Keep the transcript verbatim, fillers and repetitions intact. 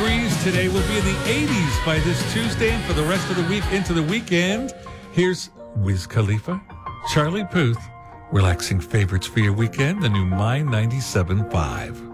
degrees today. We'll be in the eighties by this Tuesday and for the rest of the week into the weekend. Here's Wiz Khalifa, Charlie Puth, relaxing favorites for your weekend, the new My ninety-seven point five.